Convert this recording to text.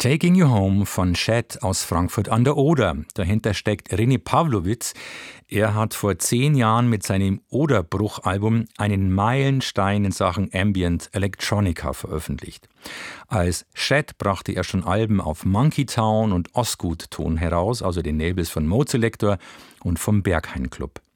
Taking You Home von Chet aus Frankfurt an der Oder. Dahinter steckt René Pawlowitz. Er hat vor 10 Jahren mit seinem Oderbruch-Album einen Meilenstein in Sachen Ambient Electronica veröffentlicht. Als Chet brachte er schon Alben auf Monkey Town und Osgood Ton heraus, also den Labels von Mode Selector und vom Berghain Club.